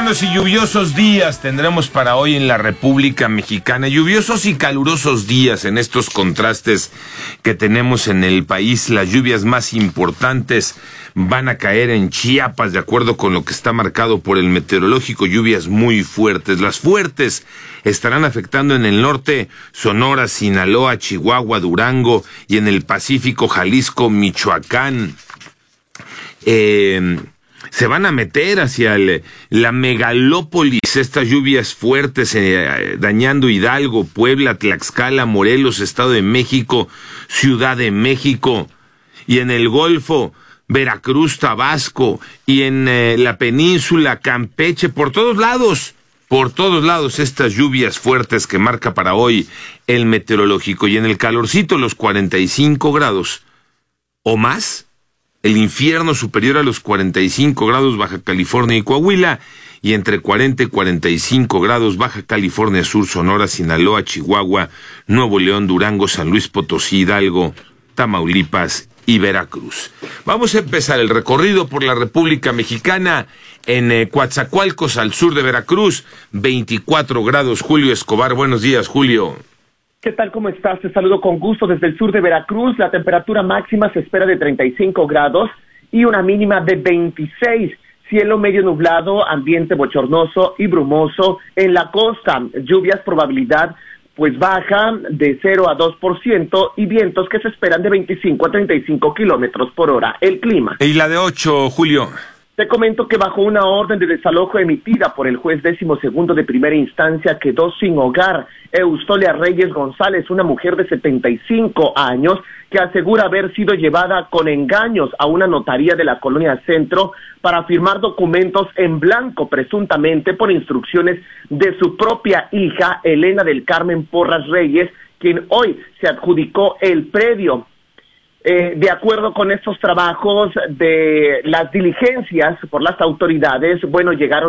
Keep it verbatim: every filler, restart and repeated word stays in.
buenos y lluviosos días tendremos para hoy en la República Mexicana. Lluviosos y calurosos días en estos contrastes que tenemos en el país. Las lluvias más importantes van a caer en Chiapas, de acuerdo con lo que está marcado por el meteorológico. Lluvias muy fuertes. Las fuertes estarán afectando en el norte, Sonora, Sinaloa, Chihuahua, Durango, y en el Pacífico, Jalisco, Michoacán. Eh... Se van a meter hacia el, la megalópolis, estas lluvias fuertes, eh, dañando Hidalgo, Puebla, Tlaxcala, Morelos, Estado de México, Ciudad de México, y en el Golfo, Veracruz, Tabasco, y en eh, la península, Campeche, por todos lados, por todos lados estas lluvias fuertes que marca para hoy el meteorológico. Y en el calorcito, los cuarenta y cinco grados o más. El infierno superior a los cuarenta y cinco grados Baja California y Coahuila, y entre cuarenta y cuarenta y cinco grados Baja California Sur, Sonora, Sinaloa, Chihuahua, Nuevo León, Durango, San Luis Potosí, Hidalgo, Tamaulipas y Veracruz. Vamos a empezar el recorrido por la República Mexicana. En eh, Coatzacoalcos, al sur de Veracruz, veinticuatro grados. Julio Escobar, buenos días, Julio. ¿Qué tal? ¿Cómo estás? Te saludo con gusto desde el sur de Veracruz. La temperatura máxima se espera de treinta y cinco grados y una mínima de veintiséis. Cielo medio nublado, ambiente bochornoso y brumoso en la costa. Lluvias, probabilidad pues baja de cero a dos por ciento y vientos que se esperan de veinticinco a treinta y cinco kilómetros por hora. El clima. ¿Y la de ocho, Julio? Te comento que bajo una orden de desalojo emitida por el juez décimo segundo de primera instancia quedó sin hogar Eustolia Reyes González, una mujer de setenta y cinco años que asegura haber sido llevada con engaños a una notaría de la Colonia Centro para firmar documentos en blanco, presuntamente por instrucciones de su propia hija, Elena del Carmen Porras Reyes, quien hoy se adjudicó el predio. Eh, de acuerdo con estos trabajos de las diligencias por las autoridades, bueno, llegaron